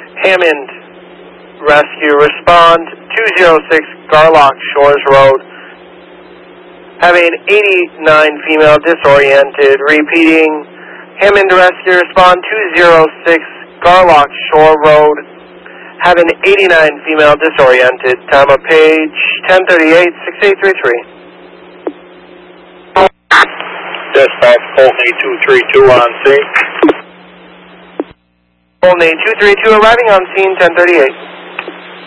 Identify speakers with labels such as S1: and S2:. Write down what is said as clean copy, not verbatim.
S1: Hammond Rescue, respond 206 Garlock Shores Road. Having 89 female disoriented. Repeating, Hammond Rescue, respond 206 Garlock Shore Road. Having 89 female disoriented. Time of page 1038, 6833.
S2: Dispatch, Polney 232 on scene.
S1: Polney 232 arriving on scene 1038.